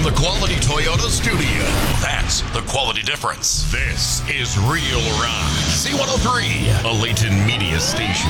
the Quality Toyota studio. That's the quality difference. This is Real Rock. C103, a Layton Media station.